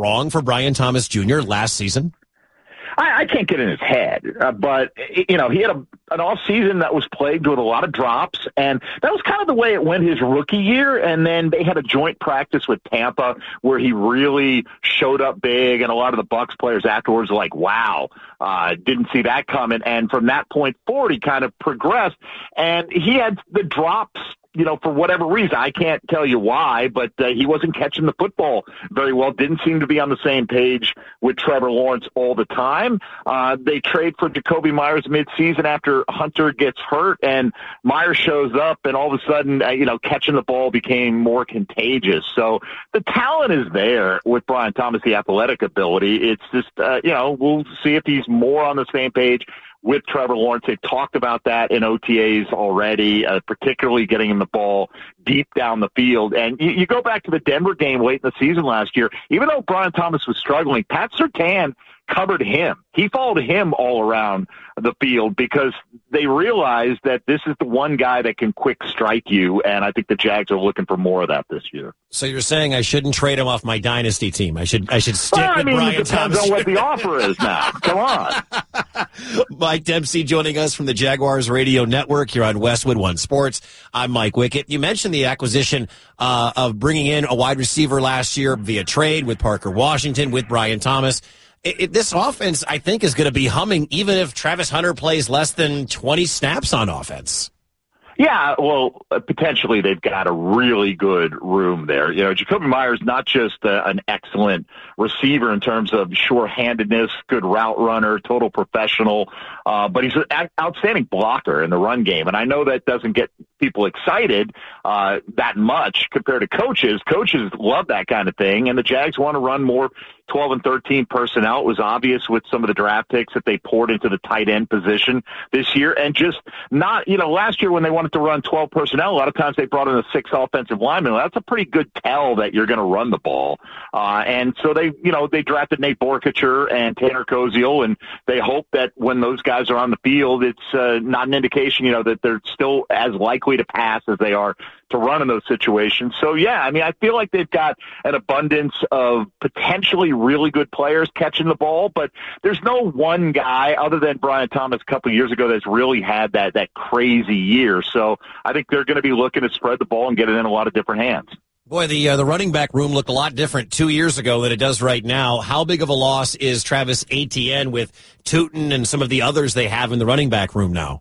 wrong for Brian Thomas Jr. last season? I can't get in his head, but, he had an off season that was plagued with a lot of drops, and that was kind of the way it went his rookie year. And then they had a joint practice with Tampa where he really showed up big, and a lot of the Bucks players afterwards were like, wow, didn't see that coming. And from that point forward, he kind of progressed, and he had the drops, for whatever reason. I can't tell you why, but he wasn't catching the football very well. Didn't seem to be on the same page with Trevor Lawrence all the time. They trade for Jakobi Meyers midseason after Hunter gets hurt, and Meyers shows up, and all of a sudden, catching the ball became more contagious. So the talent is there with Brian Thomas, the athletic ability. It's just, we'll see if he's more on the same page with Trevor Lawrence. They've talked about that in OTAs already, particularly getting him the ball deep down the field. And you go back to the Denver game late in the season last year, even though Brian Thomas was struggling, Pat Surtain covered him. He followed him all around the field because they realized that this is the one guy that can quick strike you, and I think the Jags are looking for more of that this year. So you're saying I shouldn't trade him off my dynasty team. I should stick with Brian Thomas. It depends on what the offer is now. Come on. Mike Dempsey joining us from the Jaguars Radio Network here on Westwood One Sports. I'm Mike Wickett. You mentioned the acquisition of bringing in a wide receiver last year via trade with Parker Washington, with Brian Thomas. This offense, I think, is going to be humming even if Travis Hunter plays less than 20 snaps on offense. Yeah, well, potentially they've got a really good room there. Jakobi Meyers, not just an excellent receiver in terms of sure-handedness, good route runner, total professional, but he's an outstanding blocker in the run game. And I know that doesn't get people excited that much compared to coaches. Coaches love that kind of thing, and the Jags want to run more 12 and 13 personnel. It was obvious with some of the draft picks that they poured into the tight end position this year, and just not, last year when they wanted to run 12 personnel, a lot of times they brought in a 6 offensive lineman. Well, that's a pretty good tell that you're going to run the ball. And so they drafted Nate Borkacher and Tanner Koziel, and they hope that when those guys are on the field, it's not an indication, that they're still as likely to pass as they are to run in those situations. So, yeah, I feel like they've got an abundance of potentially really good players catching the ball, but there's no one guy other than Brian Thomas a couple of years ago that's really had that crazy year. So I think they're going to be looking to spread the ball and get it in a lot of different hands. Boy, the running back room looked a lot different 2 years ago than it does right now. How big of a loss is Travis Etienne with Tootin and some of the others they have in the running back room now?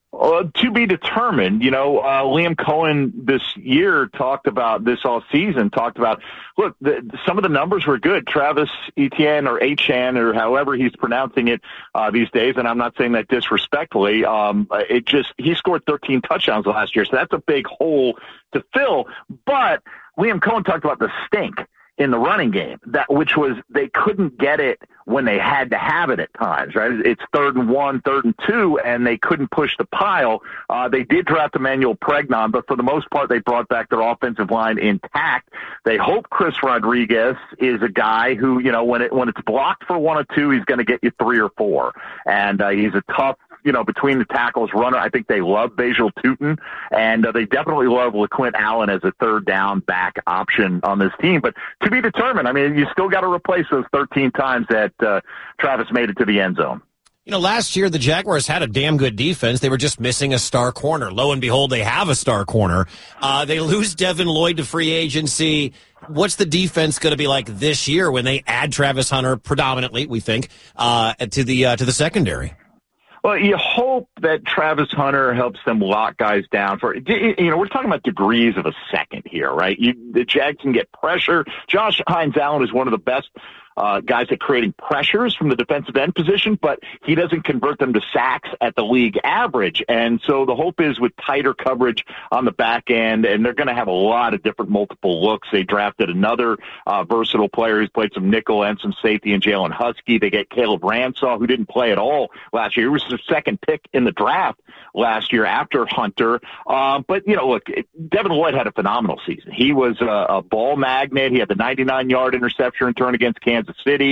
To be determined. Liam Cohen this year talked about this all season, look, some of the numbers were good. Travis Etienne or Etienne or however he's pronouncing it these days, and I'm not saying that disrespectfully. He scored 13 touchdowns last year, so that's a big hole to fill. But Liam Cohen talked about the stink in the running game, which was they couldn't get it when they had to have it at times, right? It's 3rd and 1, 3rd and 2, and they couldn't push the pile. They did draft Emmanuel Pregnon, but for the most part, they brought back their offensive line intact. They hope Chris Rodriguez is a guy who, when it's blocked for 1 or 2, he's going to get you 3 or 4. And he's a tough, between the tackles runner. I think they love Bajal Tootin, and they definitely love LaQuint Allen as a 3rd down back option on this team. But to be determined, you still got to replace those 13 times that Travis made it to the end zone. Last year the Jaguars had a damn good defense. They were just missing a star corner. Lo and behold, they have a star corner. They lose Devin Lloyd to free agency. What's the defense going to be like this year when they add Travis Hunter predominantly, we think, to the secondary? Well, you hope that Travis Hunter helps them lock guys down for, we're talking about degrees of a second here, right? The Jags can get pressure. Josh Hines-Allen is one of the best guys at creating pressures from the defensive end position, but he doesn't convert them to sacks at the league average. And so the hope is with tighter coverage on the back end, and they're going to have a lot of different multiple looks. They drafted another versatile player who's played some nickel and some safety in Jalen Husky. They get Caleb Ransaw, who didn't play at all last year. He was their 2nd pick in the draft last year after Hunter. But, look, Devin Lloyd had a phenomenal season. He was a ball magnet. He had the 99-yard interception return against Kansas City.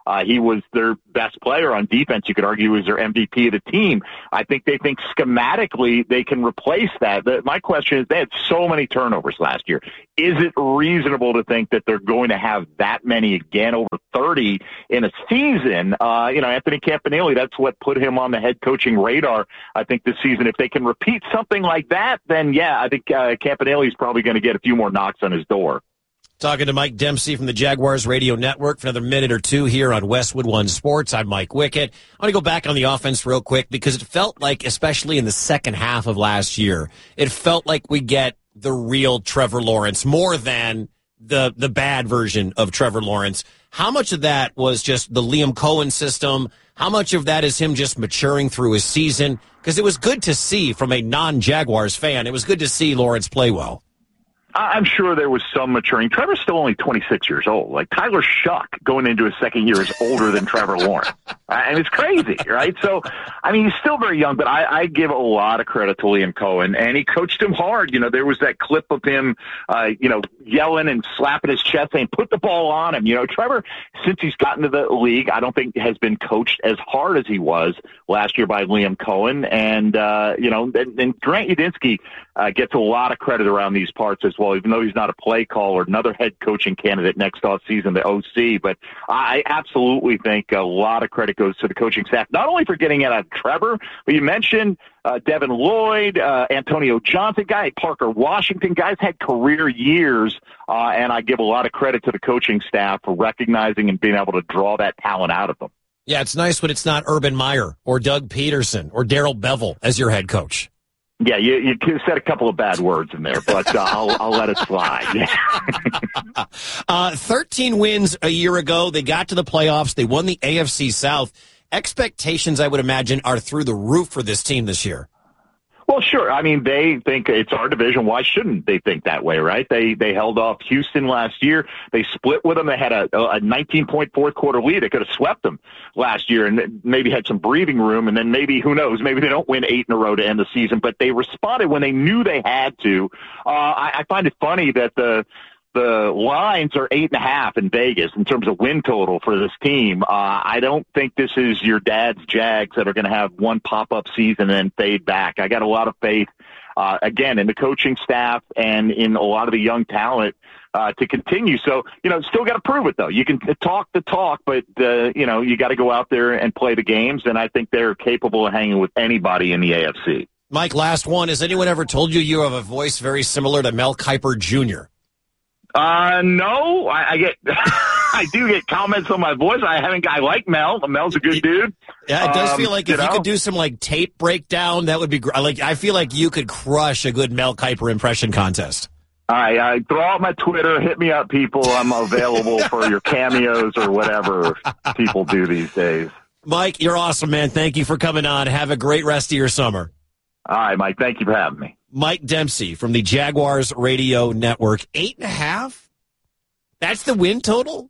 He was their best player on defense. You could argue he was their MVP of the team. I think they think schematically they can replace that. My question is, they had so many turnovers last year. Is it reasonable to think that they're going to have that many again, over 30 in a season? Anthony Campanile, that's what put him on the head coaching radar, I think, this season. If they can repeat something like that, then yeah, I think Campanile is probably going to get a few more knocks on his door. Talking to Mike Dempsey from the Jaguars Radio Network for another minute or two here on Westwood One Sports. I'm Mike Wickett. I want to go back on the offense real quick because it felt like, especially in the second half of last year, it felt like we get the real Trevor Lawrence more than the bad version of Trevor Lawrence. How much of that was just the Liam Cohen system? How much of that is him just maturing through his season? Because it was good to see from a non-Jaguars fan. It was good to see Lawrence play well. I'm sure there was some maturing. Trevor's still only 26 years old. Like, Tyler Shuck going into his second year is older than Trevor Lawrence. And it's crazy, right? So, I mean, he's still very young, but I give a lot of credit to Liam Cohen, and he coached him hard. There was that clip of him, yelling and slapping his chest saying, put the ball on him. Trevor, since he's gotten to the league, I don't think has been coached as hard as he was last year by Liam Cohen. And Grant Udinski gets a lot of credit around these parts as well, even though he's not a play caller, another head coaching candidate next offseason, the OC. But I absolutely think a lot of credit goes to the coaching staff, not only for getting it out of Trevor, but you mentioned Devin Lloyd, Antonio Johnson, Parker Washington, guys had career years, and I give a lot of credit to the coaching staff for recognizing and being able to draw that talent out of them. Yeah, it's nice when it's not Urban Meyer or Doug Peterson or Darrell Bevel as your head coach. Yeah, you said a couple of bad words in there, but I'll let it slide. 13 wins a year ago. They got to the playoffs. They won the AFC South. Expectations, I would imagine, are through the roof for this team this year. Well, sure. I mean, they think it's our division. Why shouldn't they think that way, right? They held off Houston last year. They split with them. They had a 19-point fourth quarter lead. They could have swept them last year and maybe had some breathing room. And then maybe, who knows, maybe they don't win 8 in a row to end the season. But they responded when they knew they had to. I find it funny that the lines are 8.5 in Vegas in terms of win total for this team. I don't think this is your dad's Jags that are going to have one pop-up season and then fade back. I got a lot of faith, again, in the coaching staff and in a lot of the young talent to continue. So, still got to prove it, though. You can talk the talk, but, you got to go out there and play the games, and I think they're capable of hanging with anybody in the AFC. Mike, last one. Has anyone ever told you have a voice very similar to Mel Kiper Jr.? No, I get, I do get comments on my voice. I like Mel. Mel's a good dude. Yeah, it does feel like if you could do some tape breakdown, that would be great. I feel like you could crush a good Mel Kiper impression contest. All right, throw out my Twitter, hit me up, people. I'm available for your cameos or whatever people do these days. Mike, you're awesome, man. Thank you for coming on. Have a great rest of your summer. All right, Mike. Thank you for having me. Mike Dempsey from the Jaguars Radio Network. 8.5? That's the win total?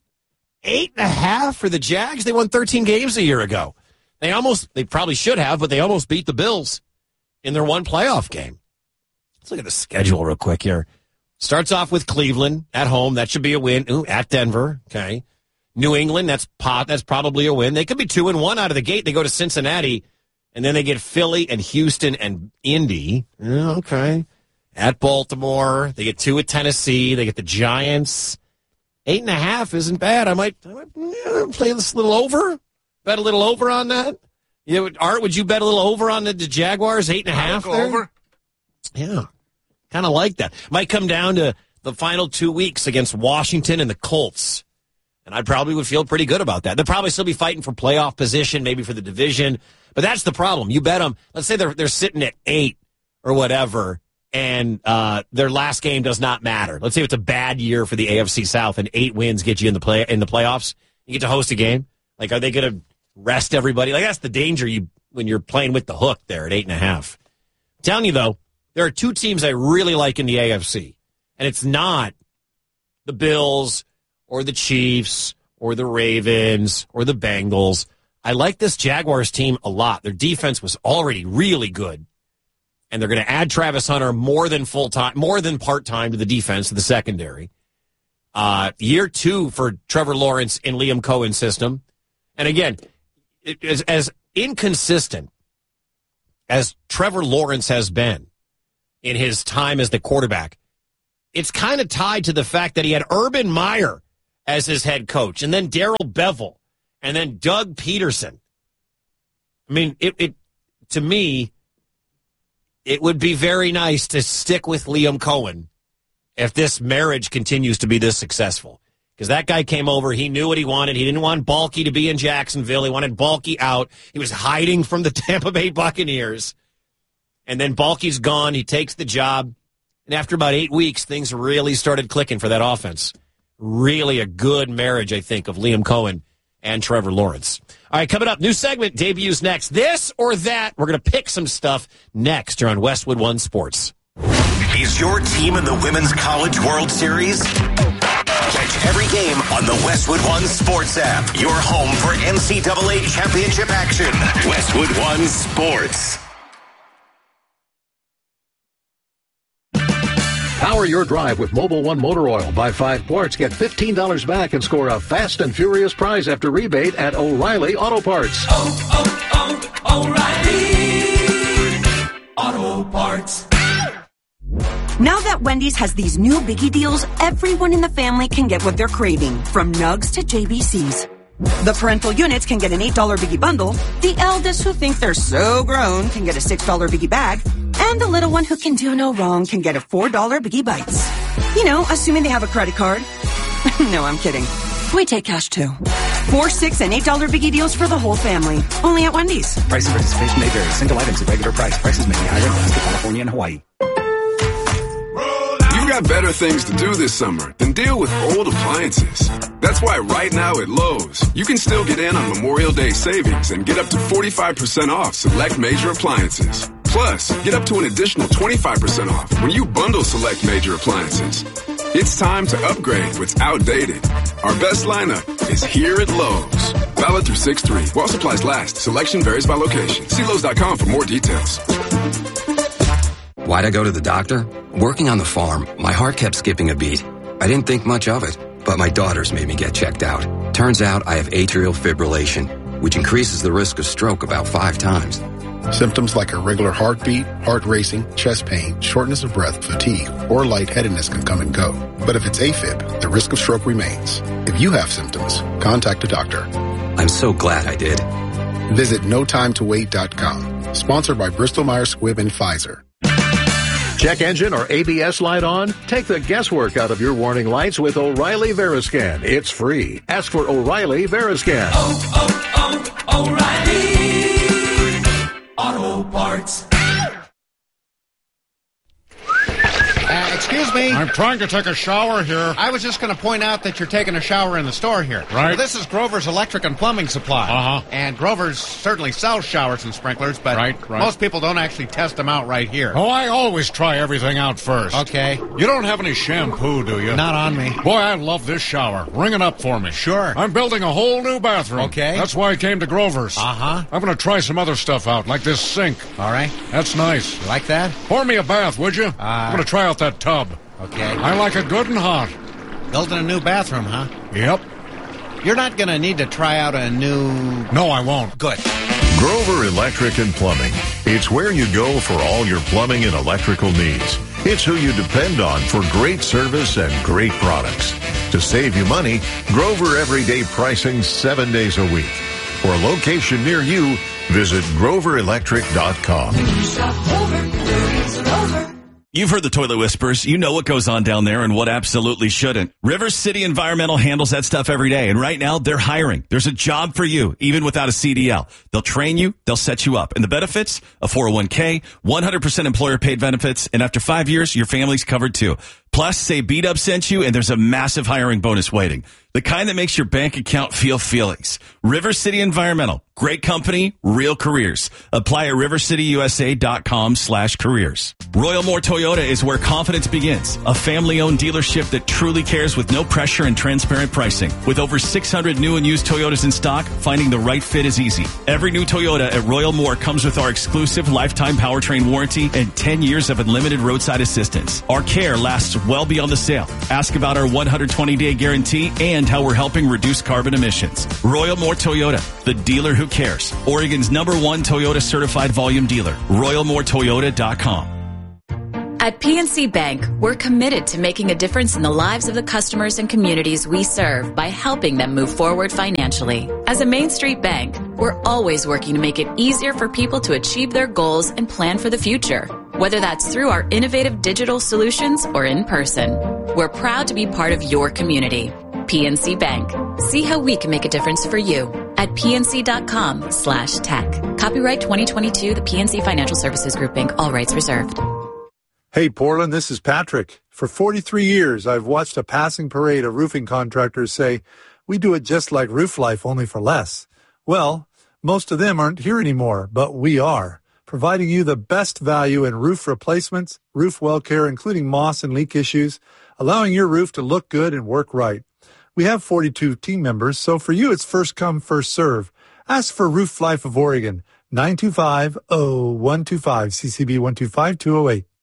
8.5 for the Jags? They won 13 games a year ago. They probably should have, but they almost beat the Bills in their one playoff game. Let's look at the schedule real quick here. Starts off with Cleveland at home. That should be a win. Ooh, at Denver. Okay. New England, that's probably a win. They could be 2-1 out of the gate. They go to Cincinnati. And then they get Philly and Houston and Indy. Okay. At Baltimore. They get 2 at Tennessee. They get the Giants. 8.5 isn't bad. I might play this little over. Bet a little over on that. Art, would you bet a little over on the Jaguars? 8.5 go there? over. Yeah. Kind of like that. Might come down to the final 2 weeks against Washington and the Colts. And I probably would feel pretty good about that. They'll probably still be fighting for playoff position, maybe for the division. But that's the problem. You bet them. Let's say they're sitting at 8 or whatever, and their last game does not matter. Let's say it's a bad year for the AFC South, and 8 wins get you in the playoffs. You get to host a game. Are they going to rest everybody? That's the danger when you're playing with the hook there at 8.5. I'm telling you though, there are 2 teams I really like in the AFC, and it's not the Bills or the Chiefs or the Ravens or the Bengals. I like this Jaguars team a lot. Their defense was already really good, and they're going to add Travis Hunter more than part-time to the defense, to the secondary. Year 2 for Trevor Lawrence in Liam Cohen's system. And again, as inconsistent as Trevor Lawrence has been in his time as the quarterback, it's kind of tied to the fact that he had Urban Meyer as his head coach, and then Darrell Bevell, and then Doug Peterson. I mean, to me, it would be very nice to stick with Liam Cohen if this marriage continues to be this successful. Because that guy came over, he knew what he wanted. He didn't want Balky to be in Jacksonville. He wanted Balky out. He was hiding from the Tampa Bay Buccaneers. And then Balky's gone. He takes the job. And after about 8 weeks, things really started clicking for that offense. Really a good marriage, I think, of Liam Cohen and Trevor Lawrence. All right, coming up, new segment debuts next. This or that, we're going to pick some stuff next here on Westwood One Sports. Is your team in the Women's College World Series? Catch every game on the Westwood One Sports app. Your home for NCAA championship action. Westwood One Sports. Power your drive with Mobil 1 Motor Oil. Buy 5 quarts, get $15 back, and score a fast and furious prize after rebate at O'Reilly Auto Parts. O'Reilly Auto Parts. Now that Wendy's has these new biggie deals, everyone in the family can get what they're craving, from nugs to JBCs. The parental units can get an $8 biggie bundle, the eldest who think they're so grown can get a $6 biggie bag, and the little one who can do no wrong can get a $4 biggie bites. You know, assuming they have a credit card. No, I'm kidding. We take cash too. 4, 6, and $8 biggie deals for the whole family. Only at Wendy's. Price and participation may vary. Single items at regular price. Prices may be higher in Alaska, California, and Hawaii. You've got better things to do this summer than deal with old appliances. That's why right now at Lowe's, you can still get in on Memorial Day savings and get up to 45% off select major appliances. Plus, get up to an additional 25% off when you bundle select major appliances. It's time to upgrade what's outdated. Our best lineup is here at Lowe's. Valid through 6/3. While supplies last. Selection varies by location. See Lowe's.com for more details. Why'd I go to the doctor? Working on the farm, my heart kept skipping a beat. I didn't think much of it, but my daughters made me get checked out. Turns out I have atrial fibrillation, which increases the risk of stroke about 5 times. Symptoms like irregular heartbeat, heart racing, chest pain, shortness of breath, fatigue, or lightheadedness can come and go. But if it's AFib, the risk of stroke remains. If you have symptoms, contact a doctor. I'm so glad I did. Visit NoTimeToWait.com. Sponsored by Bristol-Myers Squibb and Pfizer. Check engine or ABS light on? Take the guesswork out of your warning lights with O'Reilly Veriscan. It's free. Ask for O'Reilly Veriscan. O'Reilly Auto Parts. Excuse me? I'm trying to take a shower here. I was just going to point out that you're taking a shower in the store here. Right. Well, this is Grover's Electric and Plumbing Supply. Uh-huh. And Grover's certainly sells showers and sprinklers, but right. most people don't actually test them out right here. Oh, I always try everything out first. Okay. You don't have any shampoo, do you? Not on me. Boy, I love this shower. Ring it up for me. Sure. I'm building a whole new bathroom. Okay. That's why I came to Grover's. Uh-huh. I'm going to try some other stuff out, like this sink. All right. That's nice. You like that? Pour me a bath, would you? I'm going to try out that tub. Okay. I like it good and hot. Building a new bathroom, huh? Yep. You're not going to need to try out a new... No, I won't. Good. Grover Electric and Plumbing. It's where you go for all your plumbing and electrical needs. It's who you depend on for great service and great products. To save you money, Grover Everyday Pricing 7 days a week. For a location near you, visit GroverElectric.com. You've heard the toilet whispers. You know what goes on down there and what absolutely shouldn't. River City Environmental handles that stuff every day. And right now, they're hiring. There's a job for you, even without a CDL. They'll train you. They'll set you up. And the benefits, a 401k, 100% employer-paid benefits. And after 5 years, your family's covered too. Plus, say B-Dub sent you, and there's a massive hiring bonus waiting. The kind that makes your bank account feel feelings. River City Environmental. Great company, real careers. Apply at rivercityusa.com/careers. Royal Moore Toyota is where confidence begins. A family-owned dealership that truly cares with no pressure and transparent pricing. With over 600 new and used Toyotas in stock, finding the right fit is easy. Every new Toyota at Royal Moore comes with our exclusive lifetime powertrain warranty and 10 years of unlimited roadside assistance. Our care lasts well beyond the sale. Ask about our 120-day guarantee and how we're helping reduce carbon emissions. Royal Moore Toyota, the dealer who cares. Oregon's #1 Toyota certified volume dealer. RoyalMooreToyota.com. At PNC Bank, we're committed to making a difference in the lives of the customers and communities we serve by helping them move forward financially. As a Main Street bank, we're always working to make it easier for people to achieve their goals and plan for the future, whether that's through our innovative digital solutions or in person. We're proud to be part of your community. PNC Bank. See how we can make a difference for you at pnc.com/tech. Copyright 2022, the PNC Financial Services Group, Inc., all rights reserved. Hey, Portland, this is Patrick. For 43 years, I've watched a passing parade of roofing contractors say, we do it just like Roof Life, only for less. Well, most of them aren't here anymore, but we are, providing you the best value in roof replacements, roof well care, including moss and leak issues, allowing your roof to look good and work right. We have 42 team members, so for you, it's first come, first serve. Ask for Roof Life of Oregon, 925-0125, CCB 125208.